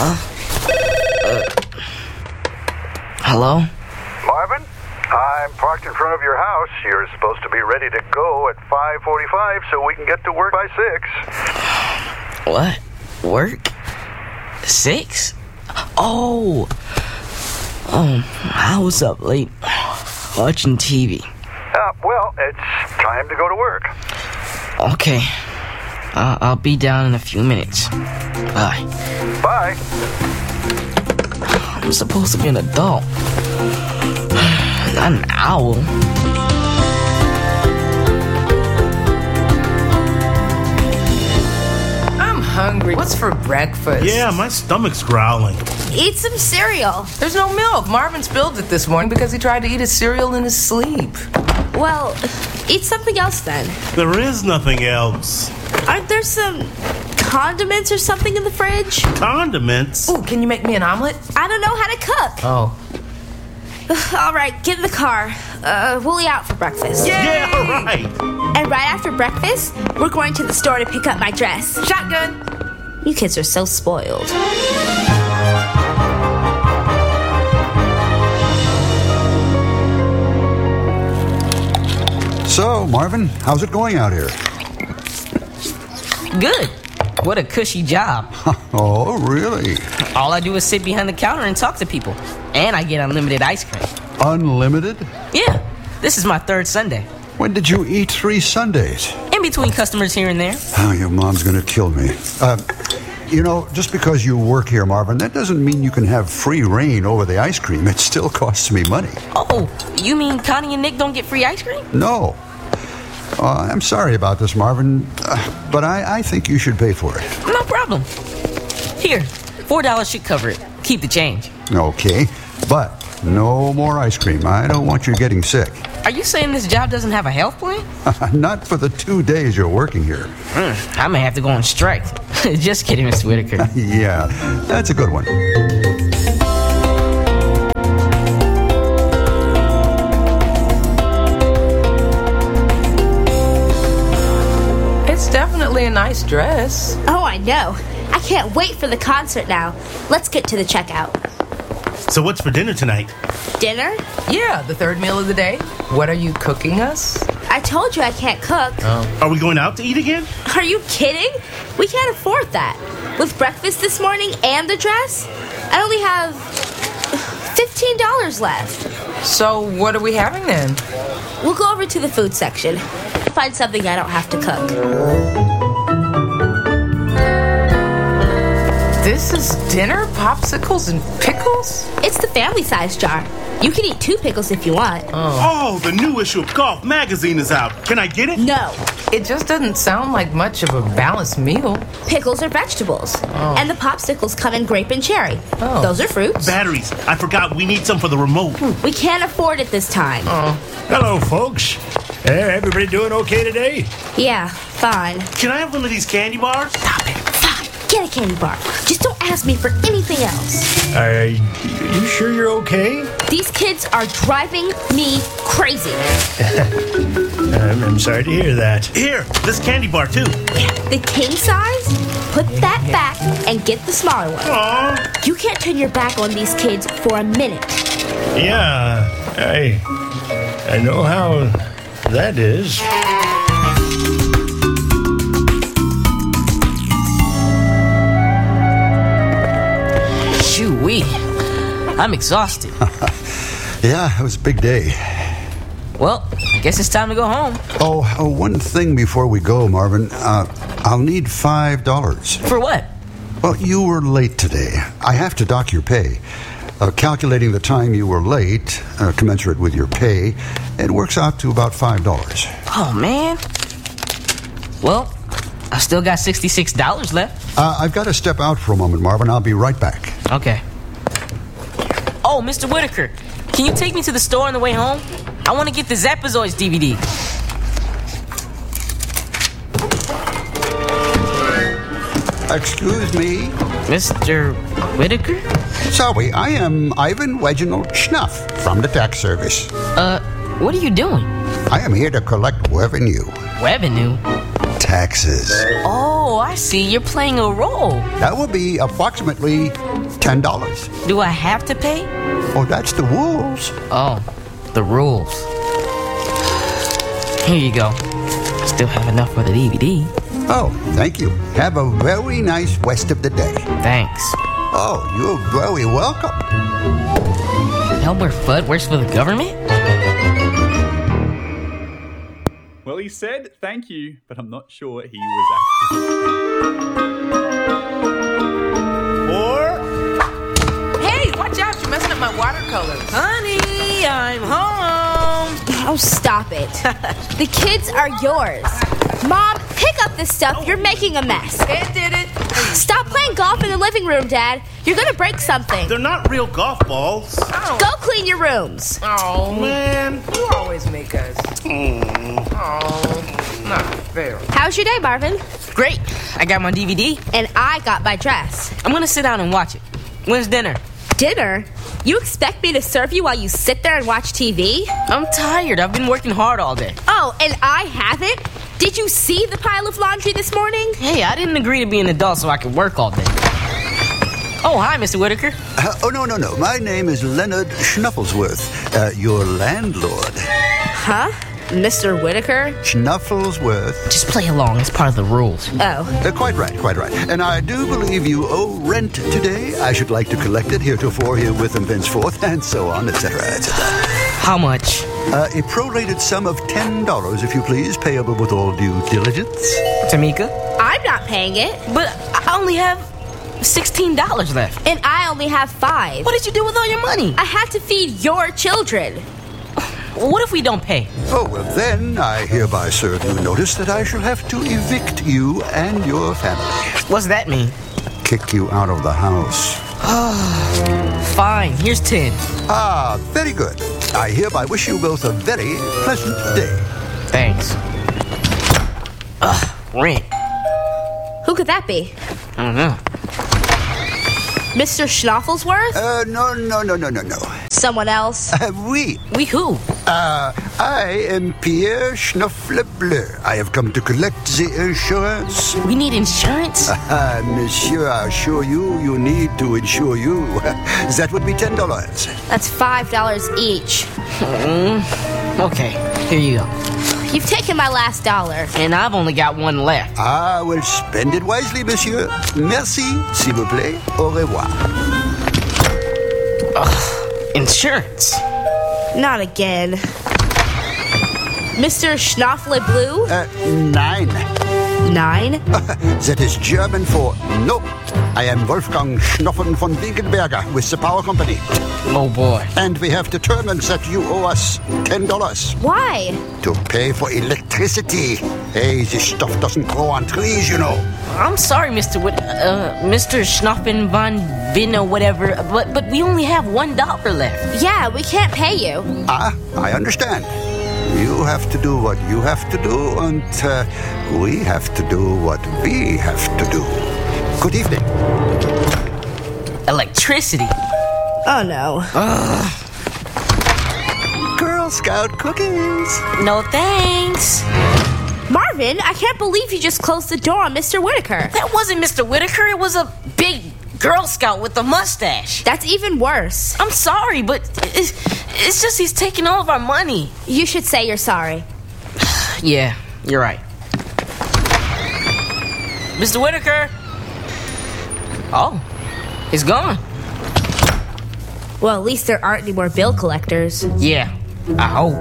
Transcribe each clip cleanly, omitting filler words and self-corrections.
Hello? Marvin? I'm parked in front of your house. You're supposed to be ready to go at 5:45 so we can get to work by 6. What? Work? 6? Oh, I was up late watching TV. Well, it's time to go to work. Okay. I'll be down in a few minutes. Bye. Bye. I'm supposed to be an adult, not an owl. I'm hungry. What's for breakfast? Yeah, my stomach's growling. Eat some cereal. There's no milk. Marvin spilled it this morning because he tried to eat his cereal in his sleep. Well, eat something else then. There is nothing else. Aren't there some condiments or something in the fridge? Condiments? Ooh, can you make me an omelet? I don't know how to cook. Oh. All right, get in the car. We'll eat out for breakfast. Yeah, right. And right after breakfast, we're going to the store to pick up my dress. Shotgun. You kids are so spoiled. So, Marvin, how's it going out here? Good. What a cushy job. Oh, really? All I do is sit behind the counter and talk to people. And I get unlimited ice cream. Unlimited? Yeah, this is my 3rd Sunday. When did you eat 3 Sundays? In between customers here and there. Oh, your mom's gonna kill me. Just because you work here, Marvin, that doesn't mean you can have free reign over the ice cream. It still costs me money. Oh, you mean Connie and Nick don't get free ice cream? No. I'm sorry about this, Marvin, but I think you should pay for it. No problem. Here, $4 should cover it. Keep the change. Okay, but no more ice cream. I don't want you getting sick. Are you saying this job doesn't have a health plan? Not for the 2 days you're working here. I may have to go on strike. Just kidding, Mr. Whitaker. Yeah, that's a good one. It's definitely a nice dress. Oh, I know. I can't wait for the concert now. Let's get to the checkout. So what's for dinner tonight? Dinner? Yeah, the 3rd meal of the day. What are you cooking us? I told you I can't cook. Are we going out to eat again? Are you kidding? We can't afford that. With breakfast this morning and the dress, I only have $15 left. So what are we having then? We'll go over to the food section. Find something I don't have to cook. This is dinner? Popsicles and pickles? It's the family size jar. You can eat 2 pickles if you want. Oh, the new issue of Golf magazine is out. Can I get it? No. It just doesn't sound like much of a balanced meal. Pickles are vegetables. And the popsicles come in grape and cherry. Oh. Those are fruits. Batteries. I forgot we need some for the remote. We can't afford it this time. Hello, folks. Everybody doing okay today? Yeah, fine. Can I have one of these candy bars? Stop it. Fine. Get a candy bar. Just don't ask me for anything else. You sure you're okay? These kids are driving me crazy. I'm sorry to hear that. Here, this candy bar too. The king size? Put that back and get the smaller one. Aww. You can't turn your back on these kids for a minute. Yeah, I know how that is. Shoo-wee. I'm exhausted. Yeah, it was a big day. Well, I guess it's time to go home. Oh, one thing before we go, Marvin. I'll need $5. For what? Well, you were late today. I have to dock your pay. Calculating the time you were late, commensurate with your pay, it works out to about $5. Oh, man. Well, I still got $66 left. I've got to step out for a moment, Marvin. I'll be right back. Okay. Oh, Mr. Whitaker, can you take me to the store on the way home? I want to get the Zapazoids DVD. Excuse me? Mr. Whitaker? Sorry, I am Ivan Reginald Schnuff from the tax service. What are you doing? I am here to collect revenue. Revenue? taxes. Oh, I see. You're playing a role. That will be approximately $10. Do I have to pay? Oh, that's the rules. Oh, the rules. Here you go. Still have enough for the DVD. Oh, thank you. Have a very nice rest of the day. Thanks. Oh, you're very welcome. Elmer Fudd works for the government? Well, he said thank you, but I'm not sure he was actually. Hey, watch out. You're messing up my watercolors. Honey, I'm home. Oh, stop it. The kids are yours. Mom, pick up this stuff. You're making a mess. It did it. Stop playing golf in the living room, Dad. You're gonna break something. They're not real golf balls. Go clean your rooms. Oh, Man. you always make us. Oh, not fair. How's your day, Marvin? Great. I got my DVD. And I got my dress. I'm gonna sit down and watch it. When's dinner? Dinner? You expect me to serve you while you sit there and watch TV? I'm tired. I've been working hard all day. Oh, and I haven't? Did you see the pile of laundry this morning? Hey, I didn't agree to be an adult so I could work all day. Oh, hi, Mr. Whitaker. No. My name is Leonard Schnufflesworth, your landlord. Huh? Mr. Whitaker? Schnufflesworth. Just play along. It's part of the rules. Oh. Quite right. And I do believe you owe rent today. I should like to collect it heretofore, herewith, and thenceforth, and so on, etc., etc. How much? A prorated sum of $10, if you please, payable with all due diligence. Tamika? I'm not paying it. But I only have $16 left. And I only have 5. What did you do with all your money? I have to feed your children. What if we don't pay? Oh, well, then I hereby serve you notice that I shall have to evict you and your family. What's that mean? Kick you out of the house. Fine, here's 10. Ah, very good. I hereby wish you both a very pleasant day. Thanks. Rent. Who could that be? I don't know. Mr. Schnufflesworth? No. Someone else? Oui. We who? I am Pierre Schnufflebleu. I have come to collect the insurance. We need insurance? Monsieur, I assure you, you need to insure you. That would be $10. That's $5 each. Okay, here you go. You've taken my last $1. And I've only got one left. I will spend it wisely, monsieur. Merci, s'il vous plaît. Au revoir. Insurance? Not again. Mr. Schnufflebleu? 9. 9? That is German for no. I am Wolfgang Schnoffen von Winkelberger with the power company. Oh boy. And we have determined that you owe us $10 Why? to pay for electricity. Hey, this stuff doesn't grow on trees, you know. I'm sorry, Mr. Mr. Schnoffen von Vin or whatever, but we only have $1 left. Yeah, we can't pay you. I understand. You have to do what you have to do, and we have to do what we have to do. Good evening. Electricity? Oh, no. Girl Scout cookies. No thanks. Marvin, I can't believe you just closed the door on Mr. Whitaker. That wasn't Mr. Whitaker. It was a big Girl Scout with a mustache. That's even worse. I'm sorry, but it's just he's taking all of our money. You should say you're sorry. Yeah, you're right. Mr. Whitaker. Oh, he's gone. Well, at least there aren't any more bill collectors. Yeah, I hope.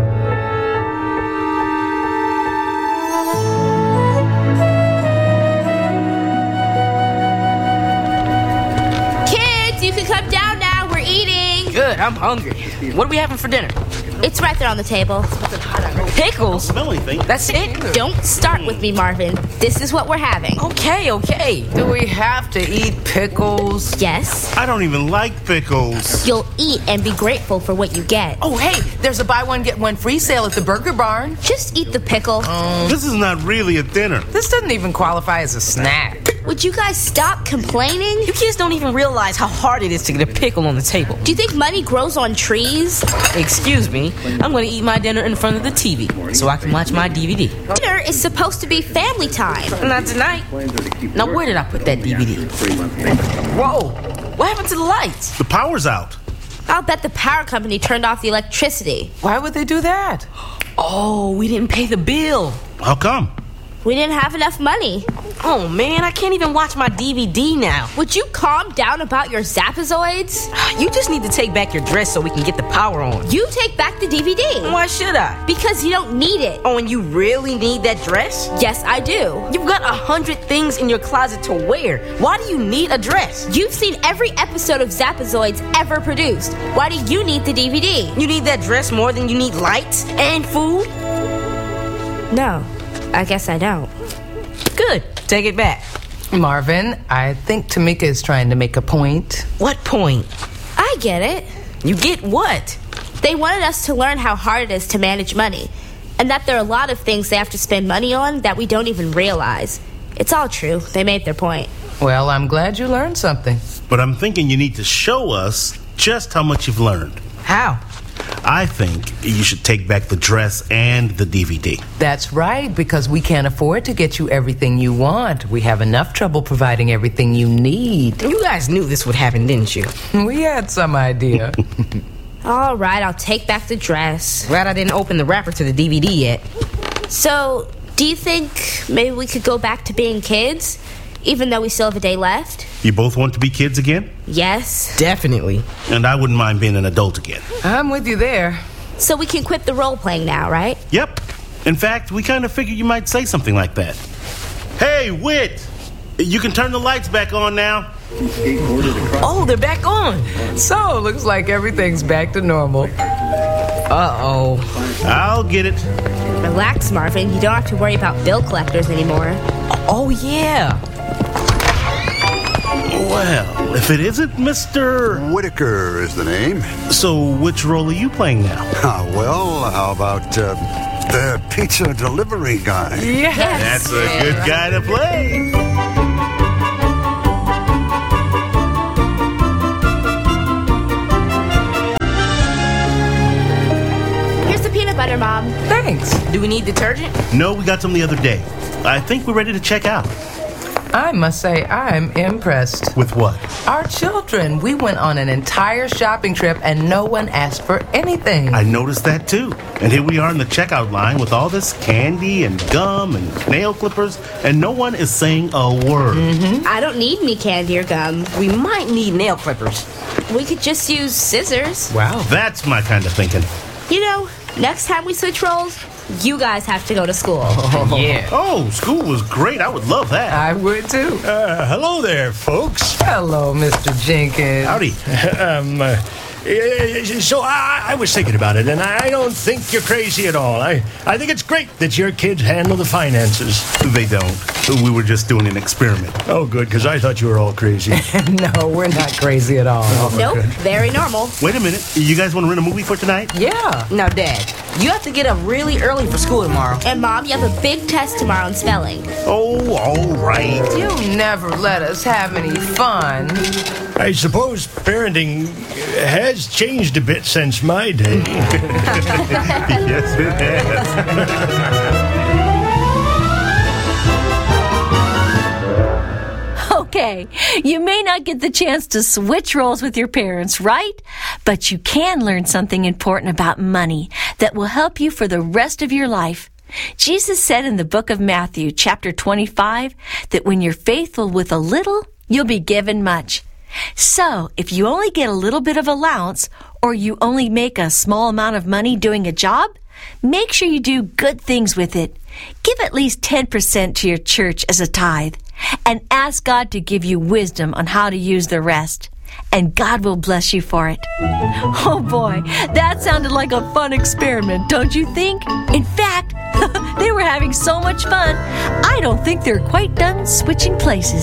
Kids, you can come down now. We're eating. Good, I'm hungry. What are we having for dinner? It's right there on the table. Pickles? Smell anything? That's it? Don't start with me, Marvin. This is what we're having. Okay. Do we have to eat pickles? Yes. I don't even like pickles. You'll eat and be grateful for what you get. Oh, hey, there's a buy one, get one free sale at the Burger Barn. Just eat the pickle. This is not really a dinner. This doesn't even qualify as a snack. Would you guys stop complaining? You kids don't even realize how hard it is to get a pickle on the table. Do you think money grows on trees? Excuse me, I'm gonna eat my dinner in front of the TV so I can watch my DVD. Dinner is supposed to be family time. Not tonight. Now where did I put that DVD? Whoa, what happened to the lights? The power's out. I'll bet the power company turned off the electricity. Why would they do that? Oh, we didn't pay the bill. How come? We didn't have enough money. Oh man, I can't even watch my DVD now. Would you calm down about your Zapazoids? You just need to take back your dress so we can get the power on. You take back the DVD. Why should I? Because you don't need it. Oh, and you really need that dress? Yes, I do. You've got 100 things in your closet to wear. Why do you need a dress? You've seen every episode of Zapazoids ever produced. Why do you need the DVD? You need that dress more than you need lights and food? No, I guess I don't. Good. Take it back. Marvin, I think Tamika is trying to make a point. What point? I get it. You get what? They wanted us to learn how hard it is to manage money, and that there are a lot of things they have to spend money on that we don't even realize. It's all true. They made their point. Well, I'm glad you learned something. But I'm thinking you need to show us just how much you've learned. How? I think you should take back the dress and the DVD. That's right, because we can't afford to get you everything you want. We have enough trouble providing everything you need. You guys knew this would happen, didn't you? We had some idea. All right, I'll take back the dress. Glad I didn't open the wrapper to the DVD yet. So, do you think maybe we could go back to being kids, even though we still have a day left? You both want to be kids again? Yes. Definitely. And I wouldn't mind being an adult again. I'm with you there. So we can quit the role-playing now, right? Yep. In fact, we kind of figured you might say something like that. Hey, Whit! You can turn the lights back on now. Oh, they're back on. So, looks like everything's back to normal. Uh-oh. I'll get it. Relax, Marvin. You don't have to worry about bill collectors anymore. Oh, yeah. Well, if it isn't Mr. Whitaker is the name. So, which role are you playing now? Well, how about the pizza delivery guy? Yes. That's a good guy to play. Here's the peanut butter, Mom. Thanks. Do we need detergent? No, we got some the other day. I think we're ready to check out. I must say, I'm impressed. With what? Our children. We went on an entire shopping trip and no one asked for anything. I noticed that too. And here we are in the checkout line with all this candy and gum and nail clippers, and no one is saying a word. I don't need any candy or gum. We might need nail clippers. We could just use scissors. Wow. That's my kind of thinking. You know, next time we switch roles, you guys have to go to school. Yeah. Oh, school was great. I would love that. I would too. Hello there, folks. Hello, Mr. Jenkins. Howdy. So I was thinking about it, and I don't think you're crazy at all. I think it's great that your kids handle the finances. They don't. We were just doing an experiment. Oh, good, because I thought you were all crazy. No, we're not crazy at all. Nope, very normal. Wait a minute. You guys want to rent a movie for tonight? Yeah. Now, Dad, you have to get up really early for school tomorrow. And Mom, you have a big test tomorrow in spelling. Oh, all right. You never let us have any fun. I suppose parenting has changed a bit since my day. Yes, it has. Okay, you may not get the chance to switch roles with your parents, right? But you can learn something important about money that will help you for the rest of your life. Jesus said in the book of Matthew, chapter 25, that when you're faithful with a little, you'll be given much. So, if you only get a little bit of allowance, or you only make a small amount of money doing a job, make sure you do good things with it. Give at least 10% to your church as a tithe, and ask God to give you wisdom on how to use the rest. And God will bless you for it. Oh boy, that sounded like a fun experiment, don't you think? In fact, they were having so much fun, I don't think they're quite done switching places.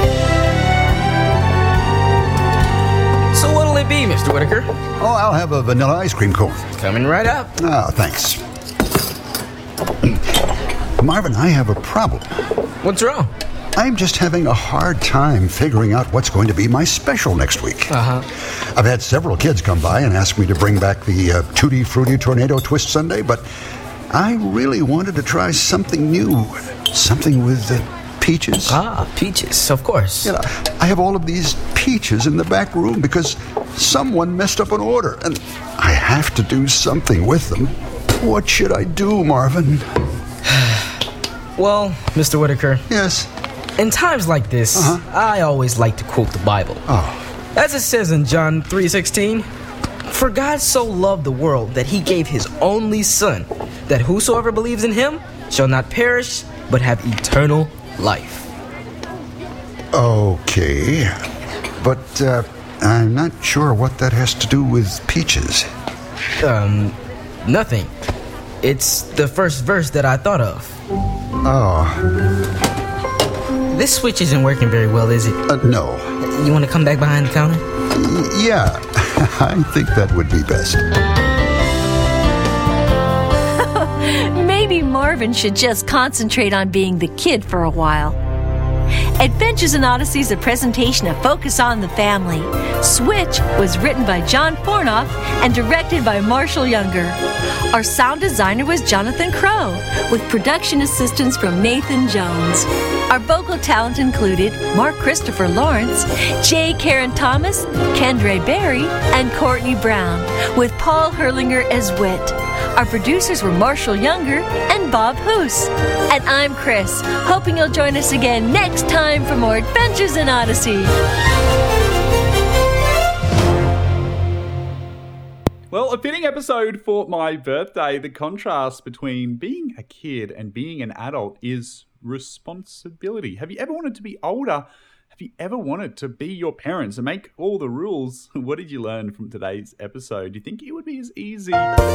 So what'll it be, Mr. Whitaker? Oh, I'll have a vanilla ice cream cone. Coming right up. Oh, thanks. Marvin, I have a problem. What's wrong? I'm just having a hard time figuring out what's going to be my special next week. I've had several kids come by and ask me to bring back the Tutti Frutti Tornado Twist Sundae, but I really wanted to try something new. Something with peaches. Peaches, of course. Yeah, I have all of these peaches in the back room because someone messed up an order, and I have to do something with them. What should I do, Marvin? Well, Mr. Whitaker. Yes? In times like this, I always like to quote the Bible. As it says in John 3:16, "For God so loved the world that he gave his only Son, that whosoever believes in him shall not perish, but have eternal life." Okay, but I'm not sure what that has to do with peaches. Nothing. It's the first verse that I thought of. This switch isn't working very well, is it? No. You want to come back behind the counter? Yeah, I think that would be best. Maybe Marvin should just concentrate on being the kid for a while. Adventures in Odyssey is a presentation of Focus on the Family. Switch was written by John Fornoff and directed by Marshall Younger. Our sound designer was Jonathan Crow, with production assistance from Nathan Jones. Our vocal talent included Mark Christopher Lawrence, J. Karen Thomas, Kendra Berry, and Courtney Brown, with Paul Herlinger as Wit. Our producers were Marshall Younger and Bob Hoos. And I'm Chris, hoping you'll join us again next time for more Adventures in Odyssey. Well, a fitting episode for my birthday. The contrast between being a kid and being an adult is responsibility. Have you ever wanted to be older? Have you ever wanted to be your parents and make all the rules? What did you learn from today's episode? Do you think it would be as easy